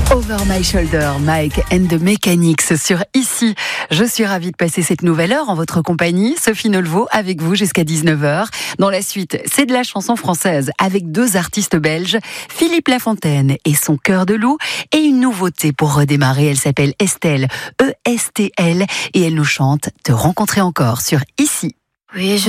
Over My Shoulder, Mike and the Mechanics sur Ici. Je suis ravie de passer cette nouvelle heure en votre compagnie. Sophie Nolleveau avec vous jusqu'à 19h. Dans la suite, c'est de la chanson française avec deux artistes belges, Philippe Lafontaine et son Cœur de loup, et une nouveauté pour redémarrer. Elle s'appelle Estelle, E-S-T-L, et elle nous chante Te rencontrer encore sur Ici. Oui,